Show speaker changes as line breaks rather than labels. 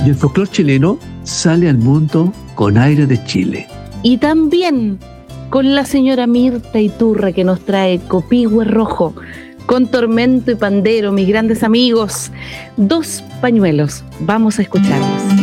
Y el folclore chileno sale al mundo con aire de Chile.
Y también con la señora Mirta Iturra, que nos trae Copihue Rojo, con Tormento y Pandero, mis grandes amigos. Dos pañuelos. Vamos a escucharlos.